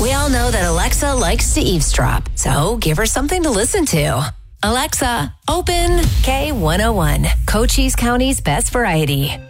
We all know that Alexa likes to eavesdrop, so give her something to listen to. Alexa, open K101, Cochise County's best variety.